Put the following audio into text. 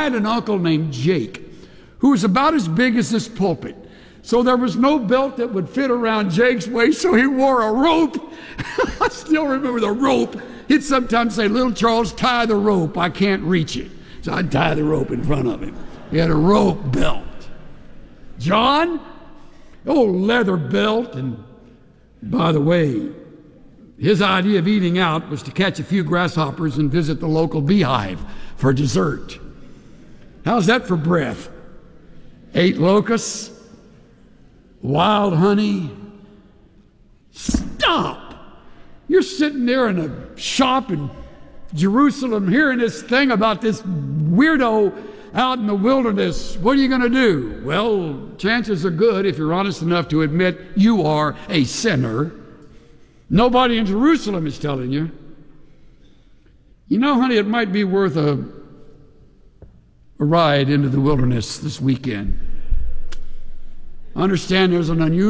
had an uncle named Jake who was about as big as this pulpit. So there was no belt that would fit around Jake's waist, so he wore a rope. I still remember the rope. He'd sometimes say, "Little Charles, tie the rope. I can't reach it." So I'd tie the rope in front of him. He had a rope belt. John, old leather belt. And by the way, his idea of eating out was to catch a few grasshoppers and visit the local beehive for dessert. How's that for breath? 8 locusts, wild honey. Stop! You're sitting there in a shop in Jerusalem hearing this thing about this weirdo out in the wilderness. What are you going to do? Well, chances are good, if you're honest enough to admit you are a sinner. Nobody in Jerusalem is telling you. You know, honey, it might be worth a ride into the wilderness this weekend. I understand there's an unusual